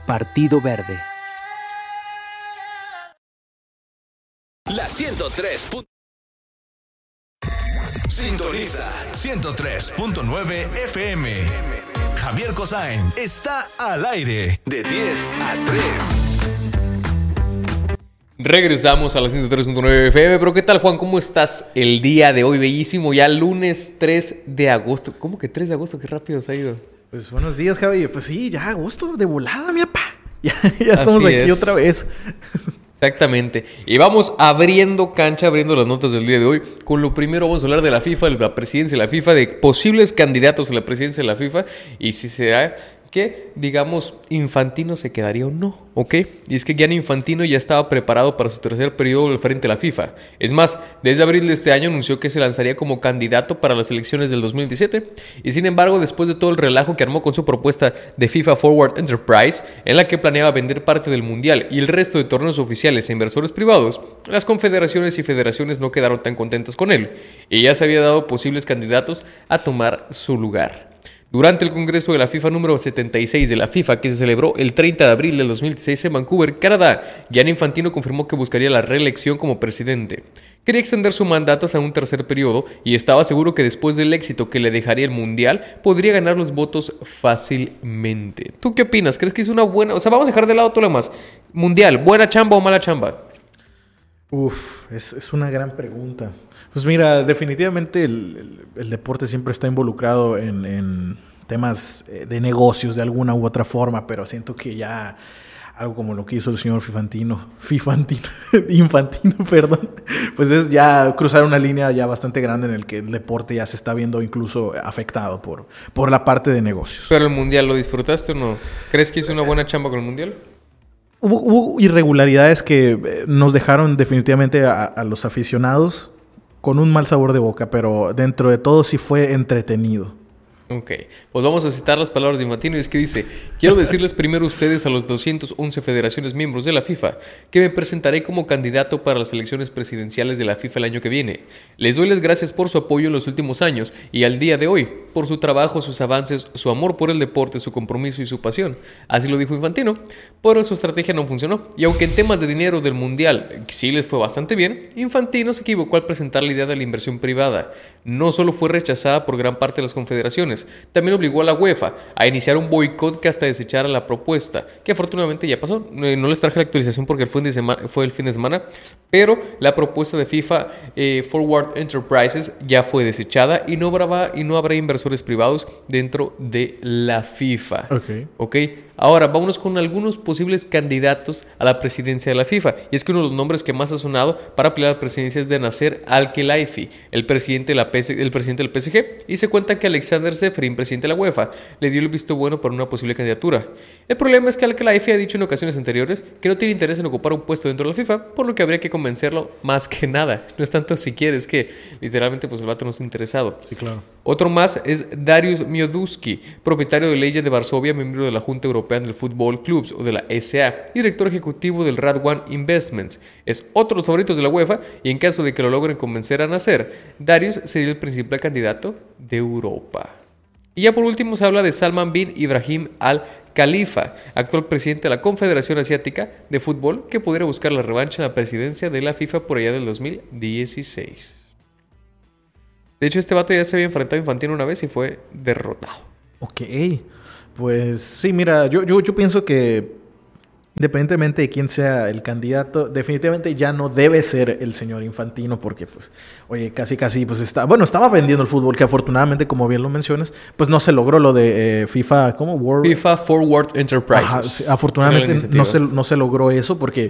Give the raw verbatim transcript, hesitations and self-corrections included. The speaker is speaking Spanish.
Partido Verde. La ciento tres. Sintoniza ciento tres punto nueve F M. Javier Cosain está al aire de diez a tres. Regresamos a la ciento tres punto nueve F M. Pero ¿qué tal, Juan? ¿Cómo estás el día de hoy? Bellísimo, ya lunes tres de agosto. ¿Cómo que tres de agosto? Qué rápido se ha ido. Pues buenos días, Javi. Pues sí, ya agosto de volada, mi papá. Ya, ya estamos Así aquí es. otra vez. Exactamente. Y vamos abriendo cancha, abriendo las notas del día de hoy. Con lo primero vamos a hablar de la FIFA, de la presidencia de la FIFA, de posibles candidatos a la presidencia de la FIFA y si será que, digamos, Infantino se quedaría o no, ¿ok? Y es que Gianni Infantino ya estaba preparado para su tercer periodo al frente de la FIFA. Es más, desde abril de este año anunció que se lanzaría como candidato para las elecciones del dos mil veintisiete. Y sin embargo, después de todo el relajo que armó con su propuesta de FIFA Forward Enterprise, en la que planeaba vender parte del Mundial y el resto de torneos oficiales a inversores privados, las confederaciones y federaciones no quedaron tan contentas con él, y ya se había dado posibles candidatos a tomar su lugar. Durante el Congreso de la FIFA número setenta y seis de la FIFA, que se celebró el treinta de abril del dos mil dieciséis en Vancouver, Canadá, Gianni Infantino confirmó que buscaría la reelección como presidente. Quería extender su mandato hasta un tercer periodo y estaba seguro que después del éxito que le dejaría el Mundial, podría ganar los votos fácilmente. ¿Tú qué opinas? ¿Crees que es una buena...? O sea, vamos a dejar de lado todo lo demás. Mundial, ¿buena chamba o mala chamba? Uf, es, es una gran pregunta. Pues mira, definitivamente el, el, el deporte siempre está involucrado en, en temas de negocios de alguna u otra forma, pero siento que ya algo como lo que hizo el señor Fifantino, Fifantino, Infantino, perdón, pues es ya cruzar una línea ya bastante grande en el que el deporte ya se está viendo incluso afectado por, por la parte de negocios. ¿Pero el Mundial lo disfrutaste o no? ¿Crees que hizo una buena chamba con el Mundial? Hubo, hubo irregularidades que nos dejaron definitivamente a, a los aficionados con un mal sabor de boca, pero dentro de todo sí fue entretenido. Ok, pues vamos a citar las palabras de Infantino y es que dice: quiero decirles primero a ustedes, a los doscientas once federaciones miembros de la FIFA, que me presentaré como candidato para las elecciones presidenciales de la FIFA el año que viene. Les doy las gracias por su apoyo en los últimos años y al día de hoy, por su trabajo, sus avances, su amor por el deporte, su compromiso y su pasión. Así lo dijo Infantino, pero su estrategia no funcionó. Y aunque en temas de dinero del Mundial sí les fue bastante bien, Infantino se equivocó al presentar la idea de la inversión privada. No solo fue rechazada por gran parte de las confederaciones, también obligó a la UEFA a iniciar un boicot que hasta desechara la propuesta, que afortunadamente ya pasó. No les traje la actualización porque el fin de semana, fue el fin de semana, pero la propuesta de FIFA eh, Forward Enterprises ya fue desechada y no habrá, y no habrá inversores privados dentro de la FIFA. Ok. ¿Ok? Ahora, vámonos con algunos posibles candidatos a la presidencia de la FIFA. Y es que uno de los nombres que más ha sonado para pelear la presidencia es de Nasser Al-Khelaifi, el presidente, de la P S, el presidente del P S G. Y se cuenta que Alexander Ceferin, presidente de la UEFA, le dio el visto bueno para una posible candidatura. El problema es que Al-Khelaifi ha dicho en ocasiones anteriores que no tiene interés en ocupar un puesto dentro de la FIFA, por lo que habría que convencerlo más que nada. No es tanto si quiere, es que literalmente pues el vato no está interesado. Sí, claro. Otro más es Dariusz Mioduski, propietario de Legia de Varsovia, miembro de la Junta Europea del Fútbol Clubs o de la S A, director ejecutivo del Radwan Investments. Es otro de los favoritos de la UEFA y en caso de que lo logren convencer a Nasser, Dariusz sería el principal candidato de Europa. Y ya por último se habla de Salman bin Ibrahim Al Khalifa, actual presidente de la Confederación Asiática de Fútbol, que podría buscar la revancha en la presidencia de la FIFA por allá del dos mil dieciséis. De hecho, este vato ya se había enfrentado a Infantino una vez y fue derrotado. Ok, pues sí, mira, yo, yo, yo pienso que independientemente de quién sea el candidato, definitivamente ya no debe ser el señor Infantino porque, pues, oye, casi casi, pues está, bueno, estaba vendiendo el fútbol que afortunadamente, como bien lo mencionas, pues no se logró lo de eh, FIFA, ¿cómo? World... FIFA Forward Enterprises. Ajá, sí, afortunadamente no se, no se logró eso porque